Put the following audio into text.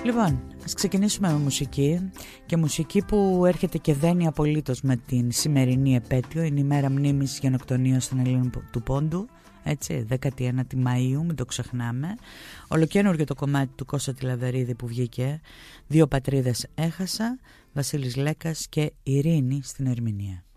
Λοιπόν, ας ξεκινήσουμε με μουσική, και μουσική που έρχεται και δένει απολύτως με την σημερινή επέτειο. Είναι η μέρα μνήμης γενοκτονίας των Ελλήνων του Πόντου, έτσι, 19η Μαΐου, μην το ξεχνάμε. Ολοκαίνουργιο το κομμάτι του Κώστα Τηλαβερίδη που βγήκε, «Δύο πατρίδες έχασα», Βασίλης Λέκας και Ειρήνη στην ερμηνεία.